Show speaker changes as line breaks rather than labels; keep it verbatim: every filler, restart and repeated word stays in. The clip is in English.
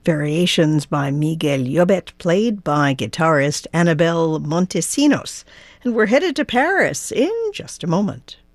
Variations by Miguel Llobet, played by guitarist Anabel Montesinos. And we're headed to Paris in just a moment.